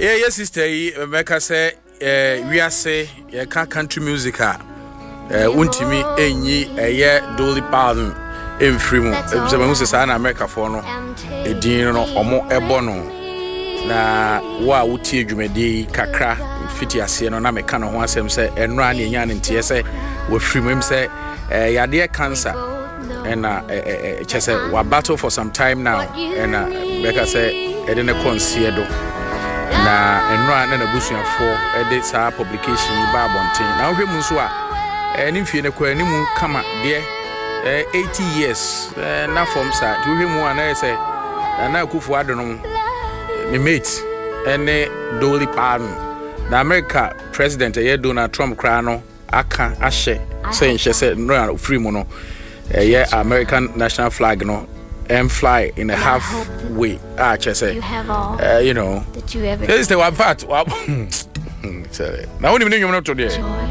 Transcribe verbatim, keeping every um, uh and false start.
Yeah, yes, sister, Rebecca say we are say you can't country music ah. Untimi enyi eye Dolly Parton emfiri mu. Ebise me hu say na America for no edin no omo ebo no. Na wa wutie dwumadi kakra fiti ase no na meka no ho asem say enra na enya ne ntie say wo firi mu say yade cancer and uh chese wa battle for some time now and uh Rebecca say e de ne consider na enra na na busuafo e de sa publication ba bonten na hwe mu nso a eni mfie ne kwa ni mu kama de eighty years na form sa to hwe mu ana say na akufu adono ni mate ene Dolly Parton na America president e Donald Trump kra no aka ahye say nhye say no free mu no yeah American national flag no and fly in a half way. Ah, just say, you have all, uh, you know, that you ever. This is the one part. Now, only you know today.